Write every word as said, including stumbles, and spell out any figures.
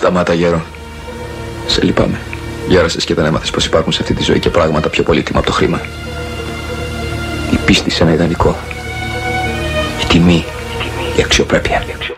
Σταμάτα, γέρο. Σε λυπάμαι. Γέρασες και δεν έμαθες πως υπάρχουν σε αυτή τη ζωή και πράγματα πιο πολύτιμα από το χρήμα. Η πίστη σε ένα ιδανικό. Η τιμή. Η αξιοπρέπεια.